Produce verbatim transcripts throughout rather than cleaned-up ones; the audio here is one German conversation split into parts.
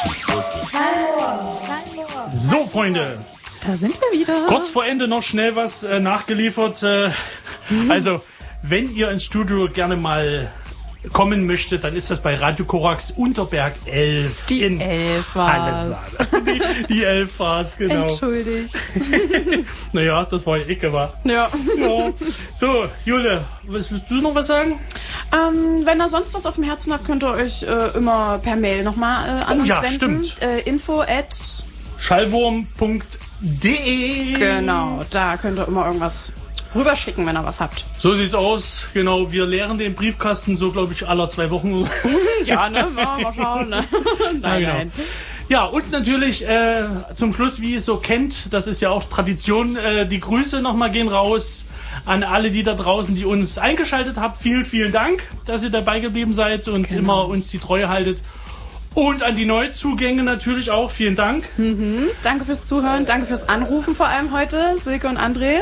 So, Freunde. Da sind wir wieder. Kurz vor Ende noch schnell was äh, nachgeliefert. Äh, mhm. Also, wenn ihr ins Studio gerne mal kommen möchtet, dann ist das bei Radio Korax Unterberg elf. Die in elf war's. Die, die elf war's, genau. Entschuldigt. Naja, das war ja ich, war. Ja. Ja. So, Jule, was, willst du noch was sagen? Ähm, wenn ihr sonst was auf dem Herzen habt, könnt ihr euch äh, immer per Mail nochmal äh, an Oh uns ja, wenden. stimmt. Äh, info at schallwurm punkt de. Genau, da könnt ihr immer irgendwas rüberschicken, wenn ihr was habt. So sieht's aus. Genau, wir leeren den Briefkasten so, glaube ich, alle zwei Wochen. Ja, ne? Mal, mal schauen. Ne? Nein, ja, genau. nein. Ja, und natürlich äh, zum Schluss, wie ihr es so kennt, das ist ja auch Tradition, äh, die Grüße nochmal gehen raus an alle, die da draußen, die uns eingeschaltet habt. Vielen, vielen Dank, dass ihr dabei geblieben seid und genau. immer uns die Treue haltet. Und an die Neuzugänge natürlich auch. Vielen Dank. Mhm. Danke fürs Zuhören, danke fürs Anrufen vor allem heute, Silke und André.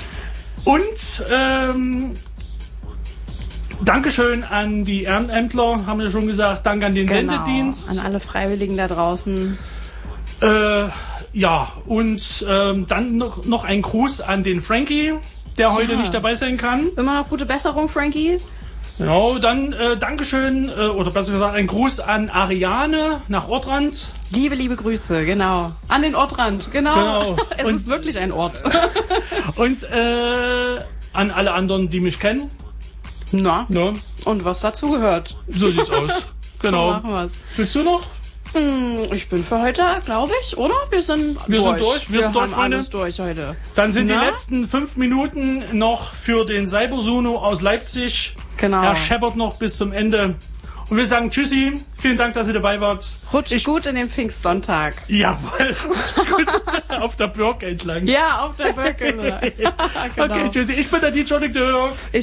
Und ähm, Dankeschön an die Ehrenämtler, haben wir schon gesagt. Danke an den Genau, Sendedienst. an alle Freiwilligen da draußen. Äh, ja, und ähm, dann noch, noch ein Gruß an den Frankie, der heute Ja. nicht dabei sein kann. Immer noch gute Besserung, Frankie. Genau, dann äh, Dankeschön, äh, oder besser gesagt ein Gruß an Ariane nach Ortrand. Liebe, liebe Grüße, genau. An den Ortrand, genau. Genau. Es Und- ist wirklich ein Ort. Und äh, an alle anderen, die mich kennen. Na, Ne? und was dazu gehört. So sieht's aus. So Genau. machen wir's. Willst du noch? Hm, ich bin für heute, glaube ich, oder? Wir sind Wir durch. sind durch, wir sind durch, haben Freunde. alles durch heute. Dann sind Na? die letzten fünf Minuten noch für den Cybersuno aus Leipzig. Genau. Er scheppert noch bis zum Ende. Und wir sagen Tschüssi. Vielen Dank, dass ihr dabei wart. Rutscht Ich- gut in den Pfingstsonntag. Jawohl, gut. Auf der Burg entlang. Ja, auf der Birke. Genau. Okay, tschüssi. Ich bin der D J Dirk.